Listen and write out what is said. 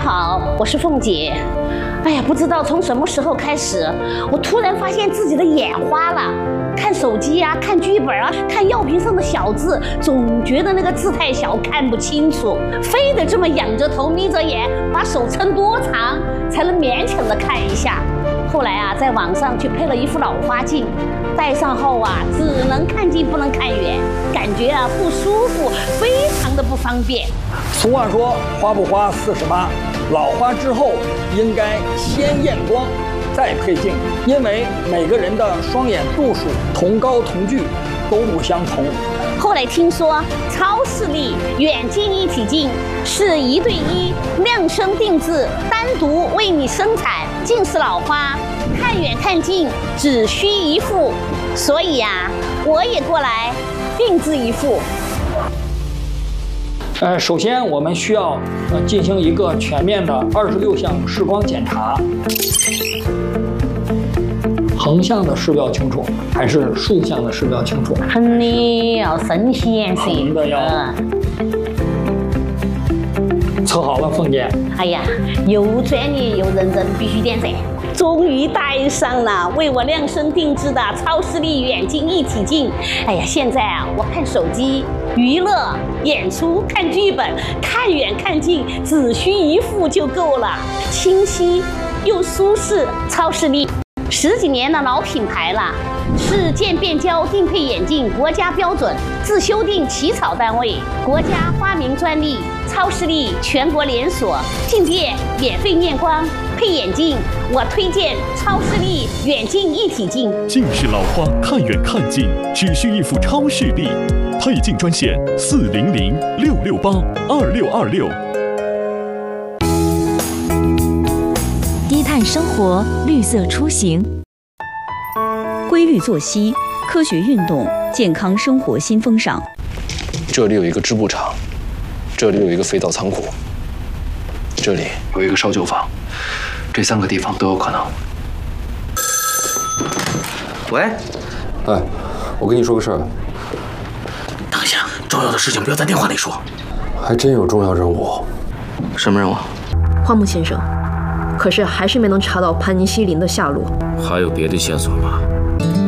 好，我是凤姐。哎呀，不知道从什么时候开始，我突然发现自己的眼花了。看手机啊，看剧本啊，看药瓶上的小字，总觉得那个字太小，看不清楚，非得这么仰着头，眯着眼，把手撑多长，才能勉强的看一下。后来啊，在网上去配了一副老花镜，戴上后啊，只能看近不能看远，感觉啊不舒服，非常的不方便。 俗话说，花不花48，老花之后应该先验光，再配镜，因为每个人的双眼度数同高同距都不相同。 后来听说超视力远近一体镜是1对1量身定制，单独为你生产近视老花，看远看近只需1副，所以呀，我也过来定制1副。 首先我们需要进行一个全面的26项视光检查。横向的视标清楚还是竖向的视标清楚？ 横的要深显色。 横的要。测好了，凤姐。 哎呀，又专业又认真，必须点赞。终于戴上了为我量身定制的超视力远近一体镜。哎呀，现在啊，我看手机、娱乐、演出、看剧本，看远看近只需1副就够了，清晰又舒适。超视力10几年的老品牌了，是渐变焦定配眼镜国家标准自修订起草单位，国家发明专利。超视力全国连锁，进店免费验光配眼镜，我推荐超视力远近一体镜。 近视老花看远看近只需1副超视力，配镜专线400-668-2626。 低碳生活，绿色出行，规律作息，科学运动，健康生活新风尚。 这里有一个织布厂，这里有一个肥皂仓库，这里有一个烧酒坊，这3个地方都有可能。 喂， 哎，我跟你说个事儿。 等一下，重要的事情不要在电话里说。 还真有重要任务。 什么任务？ 花木先生，可是还是没能查到盘尼西林的下落。 还有别的线索吗？